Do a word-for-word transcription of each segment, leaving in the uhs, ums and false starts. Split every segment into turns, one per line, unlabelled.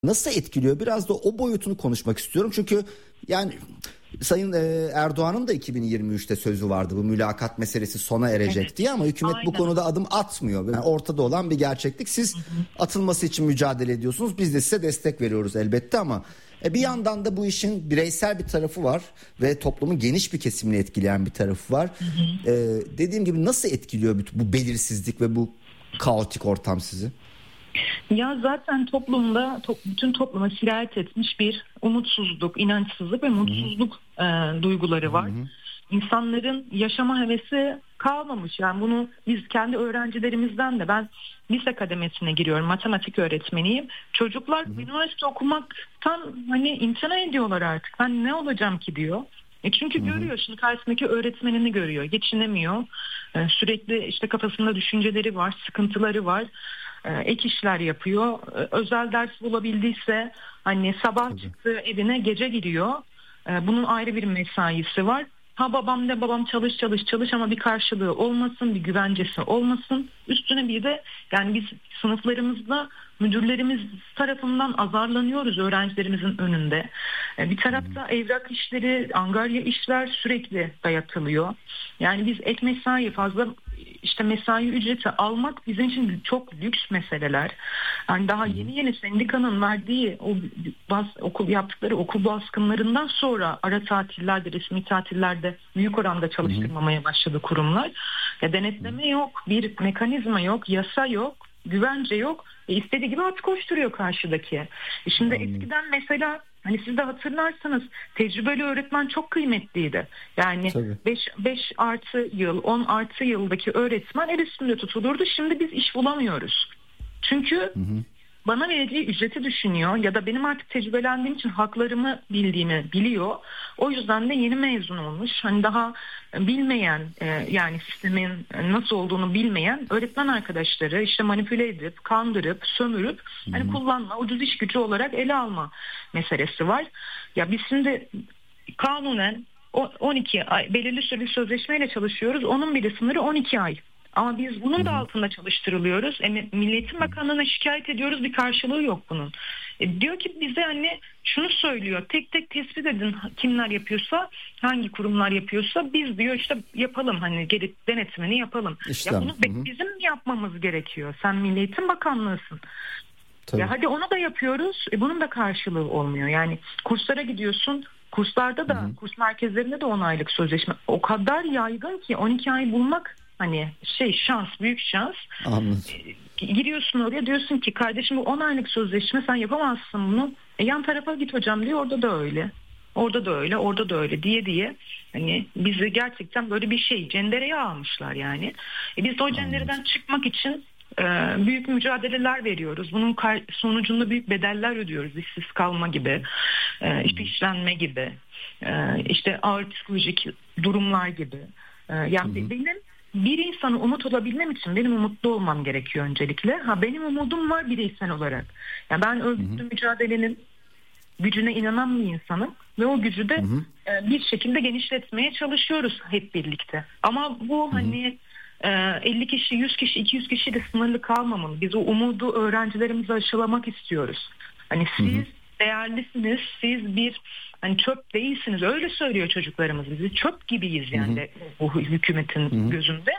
nasıl etkiliyor? Biraz da o boyutunu konuşmak istiyorum. Çünkü yani Sayın Erdoğan'ın da iki bin yirmi üçte sözü vardı, bu mülakat meselesi sona erecek
Evet.
diye, ama hükümet
Aynen.
bu konuda adım atmıyor. Yani ortada olan bir gerçeklik. Siz hı hı. atılması için mücadele ediyorsunuz. Biz de size destek veriyoruz elbette, ama bir yandan da bu işin bireysel bir tarafı var ve toplumun geniş bir kesimini etkileyen bir tarafı var. Hı hı. Ee, dediğim gibi nasıl etkiliyor bu belirsizlik ve bu kaotik ortam sizi?
Ya zaten toplumda, bütün topluma sirayet etmiş bir umutsuzluk, inançsızlık ve mutsuzluk e, duyguları var. Hı hı. İnsanların yaşama hevesi kalmamış. Yani bunu biz kendi öğrencilerimizden de, ben lise kademesine giriyorum, matematik öğretmeniyim. Çocuklar hı hı. üniversite okumaktan hani imtina ediyorlar artık. Ben ne olacağım ki diyor. E çünkü hı hı. görüyor, şimdi karşısındaki öğretmenini görüyor, geçinemiyor. E, sürekli işte kafasında düşünceleri var, sıkıntıları var. Ek işler yapıyor. Özel ders bulabildiyse hani sabah Tabii. çıktığı evine gece gidiyor. Bunun ayrı bir mesaisi var. Ha babam de babam çalış çalış çalış ama bir karşılığı olmasın, bir güvencesi olmasın. Üstüne bir de yani biz sınıflarımızda müdürlerimiz tarafından azarlanıyoruz öğrencilerimizin önünde. Bir tarafta evrak işleri, angarya işler sürekli dayatılıyor. Yani biz ek mesai, fazla işte mesai ücreti almak bizim için çok lüks meseleler. Yani daha yeni yeni sendikanın verdiği o bas, okul yaptıkları okul baskınlarından sonra ara tatillerde, resmi tatillerde büyük oranda çalıştırmamaya başladı kurumlar. Ya denetleme yok, bir mekanizma yok, yasa yok, güvence yok. E istediği gibi at koşturuyor karşıdaki. E şimdi Anladım. Eskiden mesela hani siz de hatırlarsanız tecrübeli öğretmen çok kıymetliydi. Yani beş artı yıl, on artı yıldaki öğretmen el üstünde tutulurdu. Şimdi biz iş bulamıyoruz. Çünkü hı hı. bana vereceği ücreti düşünüyor ya da benim artık tecrübelendiğim için haklarımı bildiğini biliyor. O yüzden de yeni mezun olmuş, hani daha bilmeyen, yani sistemin nasıl olduğunu bilmeyen öğretmen arkadaşları işte manipüle edip, kandırıp, sömürüp Hı-hı. hani kullanma, ucuz iş gücü olarak ele alma meselesi var. Ya biz şimdi kanunen on iki ay belirli süreli sözleşmeyle çalışıyoruz. Onun bile sınırı on iki ay. Ama biz bunun da altında çalıştırılıyoruz. E, Milli Eğitim Bakanlığı'na şikayet ediyoruz, bir karşılığı yok bunun. E, diyor ki bize hani şunu söylüyor, tek tek tespit edin kimler yapıyorsa, hangi kurumlar yapıyorsa biz diyor işte yapalım, hani gelip denetimini yapalım. İşte, ya bunu hı hı. bizim yapmamız gerekiyor. Sen Milli Eğitim Bakanlığı'sın. Tabii. Ya hadi onu da yapıyoruz. E, bunun da karşılığı olmuyor. Yani kurslara gidiyorsun. Kurslarda da, hı hı. kurs merkezlerinde de on aylık sözleşme o kadar yaygın ki on iki ay bulmak hani şey şans, büyük şans.
Anladım.
E, giriyorsun oraya, diyorsun ki kardeşim bu on aylık sözleşme, sen yapamazsın bunu. E, yan tarafa git hocam diyor, orada da öyle. Orada da öyle, orada da öyle diye diye hani bizi gerçekten böyle bir şey cendereye almışlar yani. E, biz de o cendereden çıkmak için e, büyük mücadeleler veriyoruz. Bunun sonucunda büyük bedeller ödüyoruz. İşsiz kalma gibi, e, işte işlenme gibi, e, işte ağır psikolojik durumlar gibi. E, yani hı hı. benim bir insana umut olabilmem için benim umutlu olmam gerekiyor öncelikle. Ha benim umudum var bireysel olarak. Yani ben örgütlü mücadelenin gücüne inanan bir insanım ve o gücü de hı hı. bir şekilde genişletmeye çalışıyoruz hep birlikte. Ama bu hı hı. hani elli kişi, yüz kişi, iki yüz kişi de sınırlı kalmamalı. Biz o umudu öğrencilerimize aşılamak istiyoruz. Hani siz hı hı. değerlisiniz, siz bir hani çöp değilsiniz. Öyle söylüyor çocuklarımız. Biz çöp gibiyiz yani hı hı. bu hükümetin hı hı. gözünde.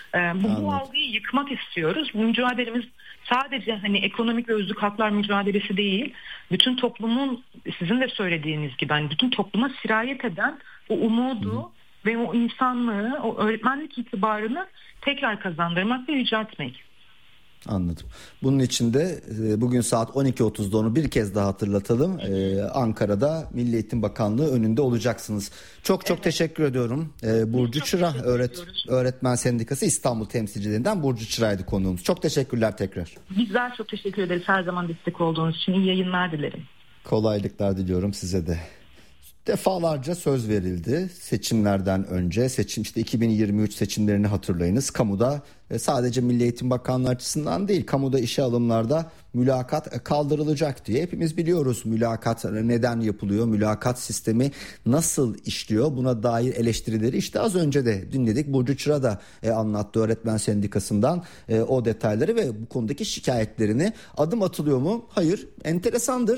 Bu, bu algıyı yıkmak istiyoruz. Bu mücadelemiz sadece hani ekonomik ve özlük haklar mücadelesi değil. Bütün toplumun, sizin de söylediğiniz gibi hani bütün topluma sirayet eden o umudu hı hı. ve o insanlığı, o öğretmenlik itibarını tekrar kazandırmak ve yüceltmek.
Anladım. Bunun için de bugün saat on iki otuzda onu bir kez daha hatırlatalım. Ee, Ankara'da Milli Eğitim Bakanlığı önünde olacaksınız. Çok çok evet. teşekkür ediyorum. Ee, Burcu Çıra, öğret, Öğretmen Sendikası İstanbul Temsilcilerinden Burcu Çıra'ydı konuğumuz. Çok teşekkürler tekrar.
Bizler çok teşekkür ederiz her zaman destek olduğunuz için. İyi yayınlar dilerim.
Kolaylıklar diliyorum size de. Defalarca söz verildi seçimlerden önce. Seçim işte iki bin yirmi üç seçimlerini hatırlayınız. Kamuda sadece Milli Eğitim Bakanlığı açısından değil, kamuda işe alımlarda mülakat kaldırılacak diye. Hepimiz biliyoruz mülakat neden yapılıyor, mülakat sistemi nasıl işliyor, buna dair eleştirileri işte az önce de dinledik. Burcu Çıra da e, anlattı öğretmen sendikasından e, o detayları ve bu konudaki şikayetlerini. Adım atılıyor mu? Hayır. Enteresandır.